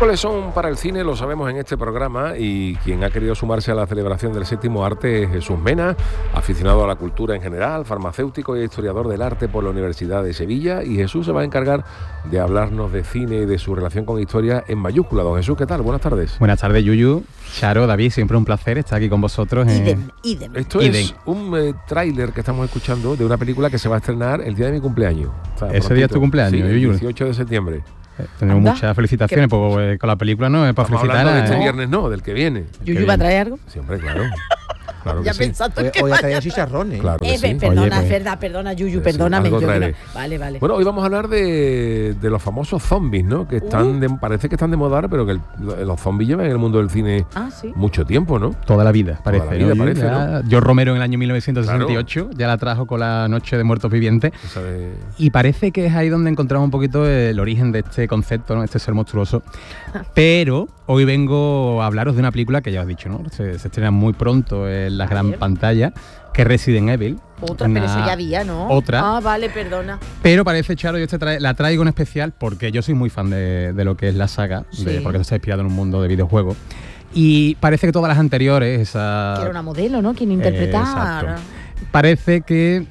Miércoles son para el cine, lo sabemos en este programa, y quien ha querido sumarse a la celebración del séptimo arte es Jesús Mena, aficionado a la cultura en general, farmacéutico y historiador del arte por la Universidad de Sevilla, y Jesús se va a encargar de hablarnos de cine y de su relación con historia en mayúscula. Don Jesús, ¿qué tal? Buenas tardes. Buenas tardes, Yuyu, Charo, David, siempre un placer estar aquí con vosotros. Idem. Esto es un tráiler que estamos escuchando de una película que se va a estrenar el día de mi cumpleaños. O sea, ese día es tu cumpleaños, sí, el Yuyu. 18 de septiembre. Tenemos muchas felicitaciones pues, con la película, ¿no? Es para felicitar de este viernes, no, del que viene. ¿Yuyu va a traer algo? Sí, hombre, claro. Claro ya que pensando sí. que Hoy ha traído chicharrones. Claro que sí. Perdona, Oye, pues, es verdad, perdona, Yuyu, sí, perdóname. algo Yo traeré. Vale. Bueno, hoy vamos a hablar de los famosos zombies, ¿no? Que están parece que están de moda, pero que los zombies llevan en el mundo del cine ¿sí? mucho tiempo, ¿no? Toda la vida, parece. Toda la vida, ¿no? parece, Ya, ¿no? George Romero en el año 1968 ya la trajo con la Noche de Muertos Vivientes. Esa de... Y parece que es ahí donde encontramos un poquito el origen de este concepto, ¿no? Este ser monstruoso. Pero hoy vengo a hablaros de una película que ya os he dicho, ¿no? Se estrena muy pronto en la gran pantalla, que es Resident Evil. Otra, pero eso ya había, ¿no? Otra. Vale, perdona. Pero parece, Charo, yo la traigo en especial porque yo soy muy fan de lo que es la saga, porque está inspirado en un mundo de videojuegos. Y parece que todas las anteriores, esa... Que era una modelo, ¿no? Quien interpretaba. Exacto. Parece que,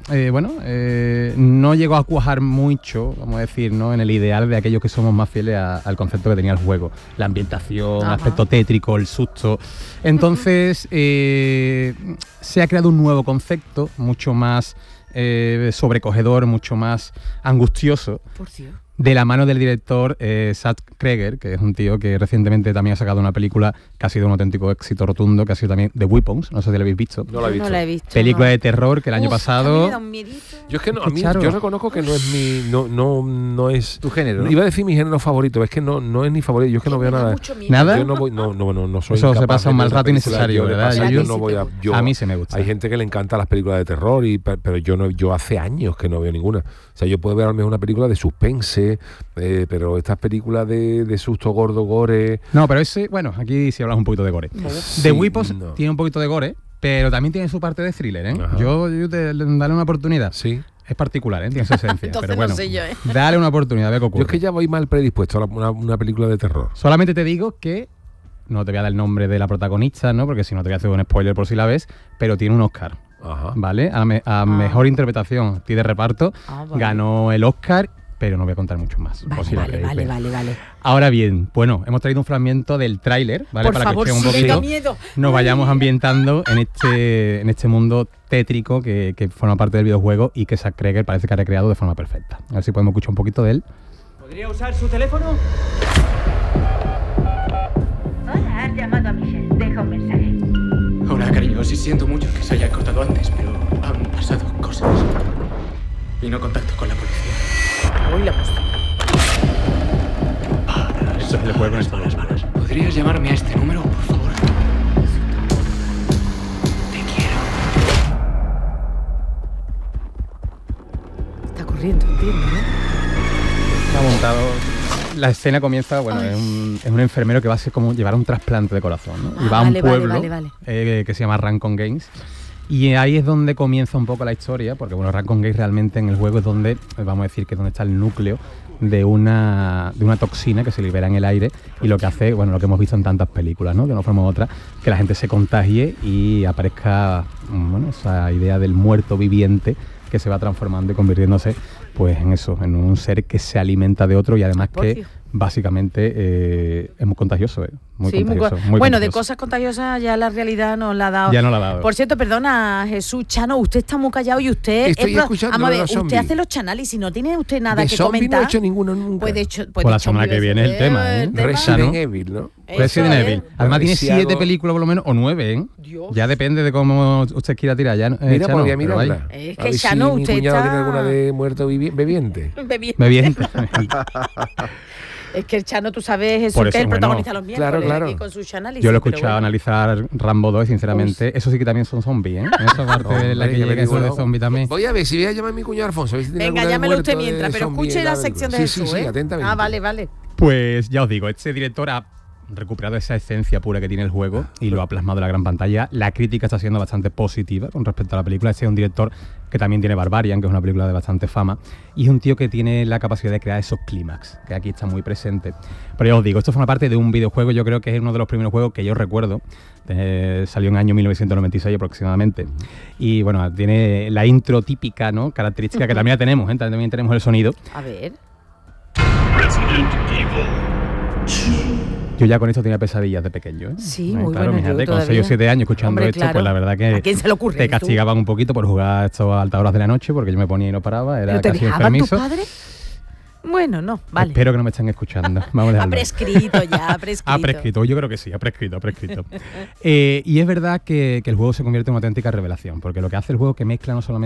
no llegó a cuajar mucho, vamos a decir, ¿no? En el ideal de aquellos que somos más fieles al concepto que tenía el juego. La ambientación, el aspecto tétrico, el susto. Entonces, se ha creado un nuevo concepto, mucho más sobrecogedor, mucho más angustioso. Por Dios. De la mano del director Zach Cregger, que es un tío que recientemente también ha sacado una película que ha sido un auténtico éxito rotundo, que ha sido también The Weapons, no sé si la habéis visto. No la he visto. No la he visto. Película de terror que el año pasado... Yo es que no, a mí, yo reconozco que no es mi... No es... Tu género, ¿no? Iba a decir mi género favorito, es que no es ni favorito, yo es que no veo nada. ¿Nada? Yo no voy, no soy Eso se incapaz pasa un de mal ver esa rato película. innecesario, ¿verdad? Yo no voy a mí se me gusta. Hay gente que le encanta las películas de terror, pero yo hace años que no veo ninguna. O sea, yo puedo ver al menos una película de suspense, pero estas películas de susto gordo, gore... No, pero aquí sí hablas un poquito de gore. The Weapons tiene un poquito de gore, pero también tiene su parte de thriller, ¿eh? Yo dale una oportunidad. Sí. Es particular, tiene su esencia. Entonces pero bueno, no sé yo, dale una oportunidad, ve qué ocurre. Yo es que ya voy mal predispuesto a una película de terror. Solamente te digo que no te voy a dar el nombre de la protagonista, ¿no? Porque si no te voy a hacer un spoiler por si la ves, pero tiene un Oscar. ¿Vale? A mejor interpretación de reparto. Vale. Ganó el Oscar, pero no voy a contar mucho más. Vale. Ahora bien, hemos traído un fragmento del tráiler, ¿vale? Por para favor, que un sí, poquito miedo. nos vayamos ambientando en este mundo tétrico que forma parte del videojuego y que Zach Cregger parece que ha recreado de forma perfecta. A ver si podemos escuchar un poquito de él. ¿Podría usar su teléfono? Hola, has llamado a Michelle. Deja un mensaje. Hola, cariño. Sí, siento mucho que se haya cortado antes, pero han pasado cosas. Y no contacto con la policía. Uy, la música. Eso es el juego en Balas. ¿Podrías llamarme a este número, por favor? Te quiero. Está corriendo, entiendo, ¿no? Ha montado. La escena comienza, es un enfermero que va a ser como llevar un trasplante de corazón, ¿no? Y va a un pueblo que se llama Rancon Games. Y ahí es donde comienza un poco la historia, porque Rancon Games realmente en el juego es donde, vamos a decir que es donde está el núcleo de una toxina que se libera en el aire y lo que hace, lo que hemos visto en tantas películas, ¿no? De una forma u otra, que la gente se contagie y aparezca, esa idea del muerto viviente que se va transformando y convirtiéndose, pues en eso, en un ser que se alimenta de otro y además que básicamente es muy contagioso, muy contagioso. Muy bueno, contagioso. de cosas contagiosas ya la realidad nos la ha dado. Ya no la ha dado. Por cierto, perdona, Jesús Chano, usted está muy callado y usted... Estoy escuchando vamos a ver, usted hace los chanálisis, ¿no tiene usted nada de que zombie comentar? No he hecho ninguno nunca. Pues la semana que viene el tema, ¿eh? Resident Evil, ¿no? Resident Evil. Además tiene 7 películas por lo menos, o 9, ¿eh? Dios. Ya depende de cómo usted quiera tirar. Ya, mira, Chano, voy a mirarla. Es a que ver Chano, si mi usted cuñado está... tiene alguna de muerto bebiente. Bebiente. Es que el Chano, tú sabes, Jesús, Por que eso, es el protagonista los miércoles claro. aquí con sus análisis. Yo lo he escuchado analizar Rambo 2 y sinceramente, eso sí que también son zombies, ¿eh? Esa parte de la que llega eso de zombie también. Voy a ver si voy a llamar a mi cuñado Alfonso. A ver si tiene Venga, alguna de llámelo muerto usted mientras, de pero zombie escuche en la película. sección de Jesús, Sí, atentamente. Vale. Pues ya os digo, este director ha recuperado esa esencia pura que tiene el juego y lo ha plasmado en la gran pantalla. La crítica está siendo bastante positiva con respecto a la película. Este es un director que también tiene Barbarian, que es una película de bastante fama, y es un tío que tiene la capacidad de crear esos clímax, que aquí está muy presente. Pero ya os digo, esto forma parte de un videojuego, yo creo que es uno de los primeros juegos que yo recuerdo. Salió en el año 1996 aproximadamente. Y bueno, tiene la intro típica, ¿no? Característica que también la tenemos, ¿eh? También tenemos el sonido. A ver. Resident Evil 2. Yo ya con esto tenía pesadillas de pequeño, ¿eh? Sí, muy claro, bueno. Fíjate, con 6 o 7 años escuchando Hombre, esto, claro. pues la verdad que ¿A quién se le ocurre? te castigaban un poquito por jugar esto a altas horas de la noche, porque yo me ponía y no paraba, era ¿Pero te casi dejaban tus enfermizo. padres? Bueno, no, vale. Espero que no me estén escuchando. Vamos a Ha dejarlo. prescrito ya, ha prescrito. Ha prescrito, yo creo que sí, ha prescrito. Y es verdad que el juego se convierte en una auténtica revelación, porque lo que hace el juego es que mezcla no solamente